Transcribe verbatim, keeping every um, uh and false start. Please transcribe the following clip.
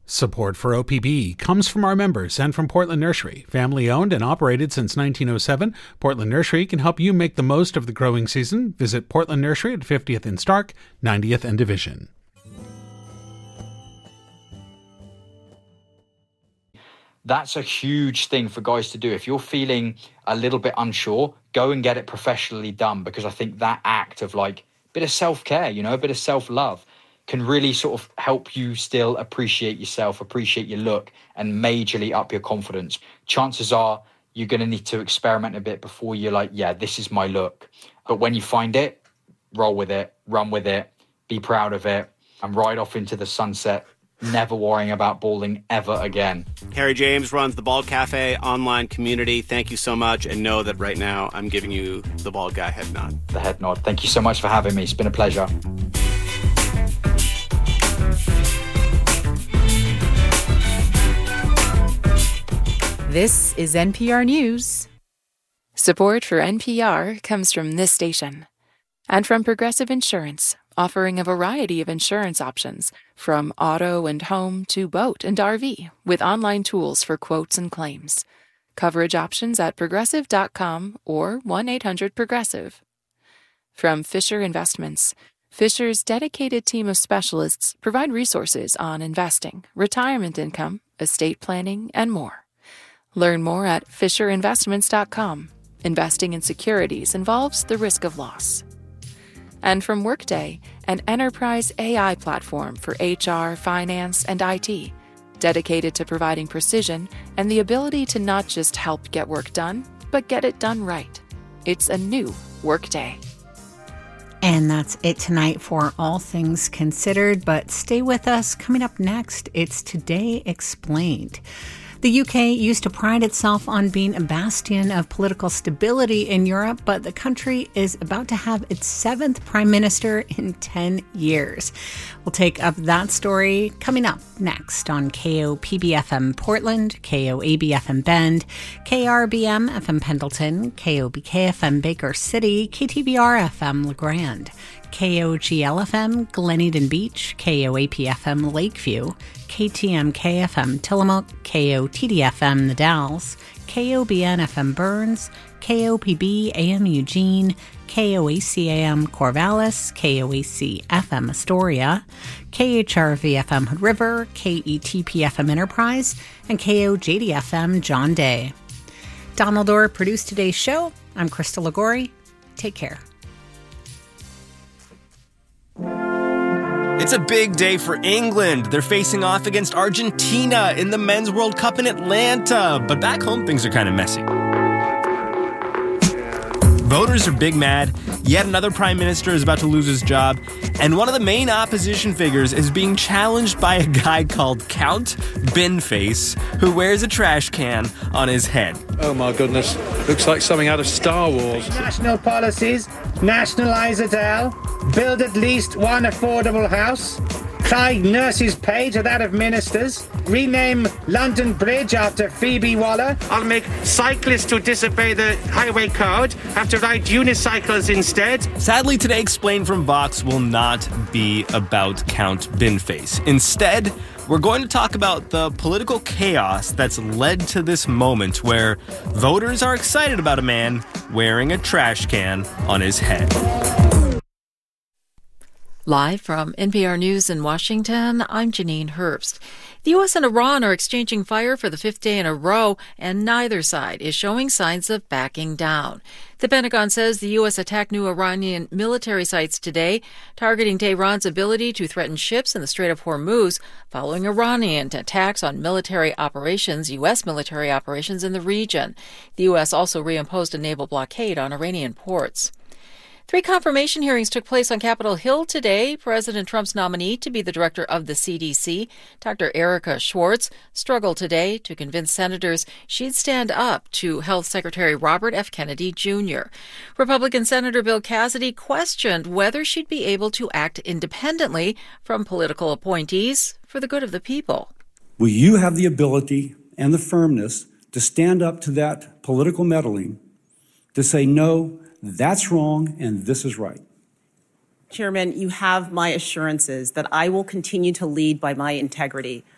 Support for O P B comes from our members and from Portland Nursery. Family owned and operated since nineteen oh seven, Portland Nursery can help you make the most of the growing season. Visit Portland Nursery at fiftieth and Stark, ninetieth and Division. That's a huge thing for guys to do. If you're feeling a little bit unsure, go and get it professionally done, because I think that act of like a bit of self-care, you know, a bit of self-love can really sort of help you still appreciate yourself, appreciate your look, and majorly up your confidence. Chances are you're going to need to experiment a bit before you're like, yeah, this is my look. But when you find it, roll with it, run with it, be proud of it, and ride off into the sunset, never worrying about balding ever again. Harry James runs the Bald Cafe online community. Thank you so much, and know that right now I'm giving you the bald guy head nod. The head nod. Thank you so much for having me. It's been a pleasure. This is N P R News. Support for N P R comes from this station and from Progressive Insurance, offering a variety of insurance options from auto and home to boat and R V with online tools for quotes and claims. Coverage options at progressive dot com or one eight hundred progressive. From Fisher Investments, Fisher's dedicated team of specialists provide resources on investing, retirement income, estate planning, and more. Learn more at fisher investments dot com. Investing in securities involves the risk of loss. And from Workday, an enterprise A I platform for H R, finance, and I T, dedicated to providing precision and the ability to not just help get work done, but get it done right. It's a new Workday. And that's it tonight for All Things Considered, but stay with us. Coming up next, it's Today Explained. The U K used to pride itself on being a bastion of political stability in Europe, but the country is about to have its seventh prime minister in ten years. We'll take up that story coming up next on K O P B F M Portland, K O A B F M Bend, K R B M F M Pendleton, K O B K F M Baker City, K T B R F M LeGrand, K O G L F M Gleneden Beach, K O A P F M Lakeview, K T M K F M Tillamook, K O T D F M The Dalles, K O B N F M Burns, K O P B A M Eugene, K O A C A M Corvallis, K O A C F M Astoria, K H R V F M Hood River, K E T P F M Enterprise, and K O J D F M John Day. Donald Orr produced today's show. I'm Krista Ligori. Take care. It's a big day for England. They're facing off against Argentina in the Men's World Cup in Atlanta. But back home, things are kind of messy. Voters are big mad. Yet another prime minister is about to lose his job. And one of the main opposition figures is being challenged by a guy called Count Binface, who wears a trash can on his head. Oh my goodness. Looks like something out of Star Wars. National policies, nationalise it all, build at least one affordable house, tie nurses' pay to that of ministers, rename London Bridge after Phoebe Waller. I'll make cyclists who disobey the highway code have to ride unicycles instead. Sadly, Today Explained from Vox will not be about Count Binface. Instead, we're going to talk about the political chaos that's led to this moment where voters are excited about a man wearing a trash can on his head. Live from N P R News in Washington, I'm Janine Herbst. The U S and Iran are exchanging fire for the fifth day in a row, and neither side is showing signs of backing down. The Pentagon says the U S attacked new Iranian military sites today, targeting Tehran's ability to threaten ships in the Strait of Hormuz, following Iranian attacks on military operations, U S military operations in the region. The U S also reimposed a naval blockade on Iranian ports. Three confirmation hearings took place on Capitol Hill today. President Trump's nominee to be the director of the C D C, Doctor Erica Schwartz, struggled today to convince senators she'd stand up to Health Secretary Robert F. Kennedy Junior Republican Senator Bill Cassidy questioned whether she'd be able to act independently from political appointees for the good of the people. Will you have the ability and the firmness to stand up to that political meddling, to say no, that's wrong, and this is right? Chairman, you have my assurances that I will continue to lead by my integrity.